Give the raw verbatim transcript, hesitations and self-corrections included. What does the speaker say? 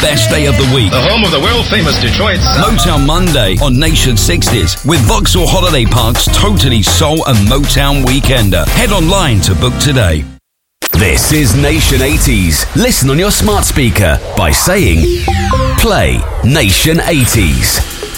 best day of the week. The home of the world-famous Detroit sound. Motown Monday on Nation sixties with Vauxhall Holiday Park's totally soul and Motown weekender. Head online to book today. This is Nation eighties. Listen on your smart speaker by saying, play Nation eighties.